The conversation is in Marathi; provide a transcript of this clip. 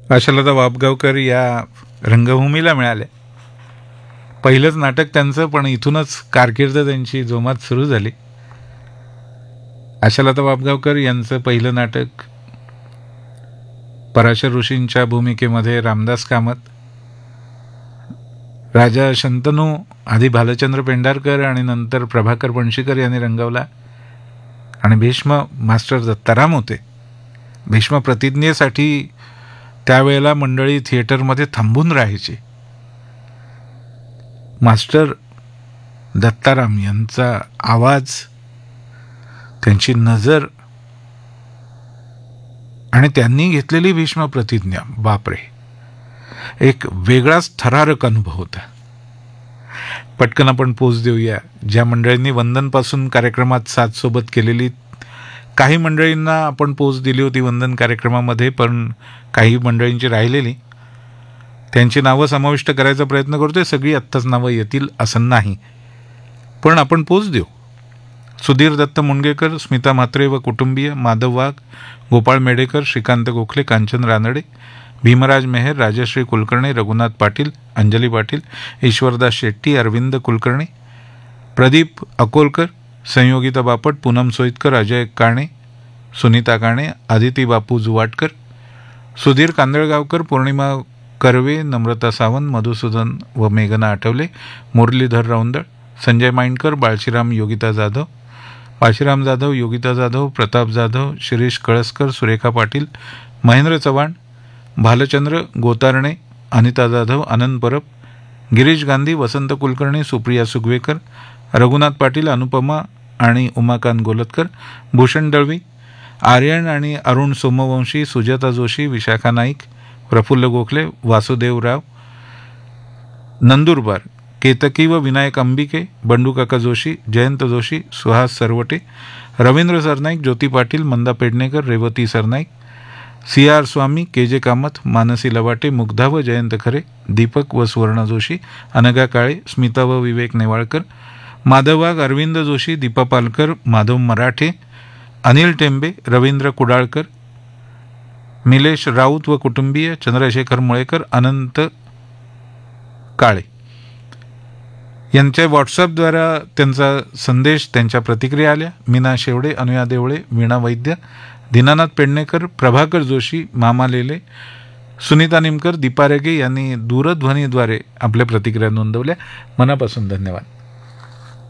आशालता वाबगावकर या रंगभूमीला मिळाल्या. पहिलंच नाटक त्यांचं, पण इथूनच कारकीर्द त्यांची जोमात सुरू झाली. आशालता वाबगावकर यांचं पहिलं नाटक पराशर ऋषींच्या भूमिकेमध्ये रामदास कामत, राजा शंतनू आधी भालचंद्र पेंढारकर आणि नंतर प्रभाकर पणशीकर यांनी रंगवला. आणि भीष्म मास्टर दत्ताराम होते. भीष्म प्रतिज्ञेसाठी त्यावेळेला मंडळी थिएटरमध्ये थांबून राहायची. मास्टर दत्ताराम यांचा आवाज, त्यांची नजर आणि त्यांनी घेतलेली भीष्म प्रतिज्ञा, बापरे, एक वेगळाच थरारक अनुभव होता. पटकन आपण पोच देऊया. ज्या मंडळींनी वंदनपासून कार्यक्रमात साथ सोबत केलेली, काही मंडळींना आपण पोच दिली होती वंदन कार्यक्रमामध्ये, पण काही मंडळींची राहिलेली, त्यांची नावं समाविष्ट करायचा प्रयत्न करतोय. सगळी आत्ताच नावं येतील असं नाही, पण आपण पोच देऊ. सुधीर दत्त मुणगेकर, स्मिता म्हात्रे व कुटुंबीय, माधव वाघ, गोपाळ मेढेकर, श्रीकांत गोखले, कांचन रानडे, भीमराज मेहर, राजश्री कुलकर्णी, रघुनाथ पाटील, अंजली पाटील, ईश्वरदास शेट्टी, अरविंद कुलकर्णी, प्रदीप अकोलकर, संयोगिता बापट, पूनम सोईतकर, अजय काणे, सुनीता काणे, आदिती बापू जुवाटकर, सुधीर कांदळगावकर, पौर्णिमा कर्वे, नम्रता सावंत, मधुसूदन व मेघना आठवले, मुरलीधर रौंदळ, संजय माइंडकर, बाळशीराम जाधव, योगिता जाधव, प्रताप जाधव, शिरीष कळसकर, सुरेखा पाटील, महेंद्र चव्हाण, भालचंद्र गोतारणे, अनिता जाधव, आनंद परब, गिरीश गांधी, वसंत कुलकर्णी, सुप्रिया सुगवेकर, रघुनाथ पाटील, अनुपमा आणि उमाकांत गोलतकर, भूषण दळवी, आर्यन आणि अरुण सोमवंशी, सुजाता जोशी, विशाखा नाईक, प्रफुल्ल गोखले, वासुदेवराव नंदुरबार, केतकी व विनायक अंबिके, बंडूकाका जोशी, जयंत जोशी, सुहास सरवटे, रवींद्र सरनाईक, ज्योती पाटील, मंदा पेडणेकर, रेवती सरनाईक, CR स्वामी, KJ कामत, मानसी लवाटे, मुग्धा व जयंत खरे, दीपक व सुवर्णा जोशी, अनघा काळे, स्मिता व विवेक नेवाळकर, माधव वाघ, अरविंद जोशी, दीपा पालकर, माधव मराठे, अनिल टेंबे, रवींद्र कुडाळकर, मिलेश राऊत व कुटुंबीय, चंद्रशेखर मुळेकर, अनंत काळे यांच्या व्हॉट्सअपद्वारा त्यांचा संदेश, त्यांच्या प्रतिक्रिया आल्या. मीना शेवडे, अनुया देवळे, वीणा वैद्य, दीनानाथ पेडणेकर, प्रभाकर जोशी, मामा लेले, सुनीता निमकर, दीपा रेगे यांनी दूरध्वनीद्वारे आपल्या प्रतिक्रिया नोंदवल्या. मनापासून धन्यवाद.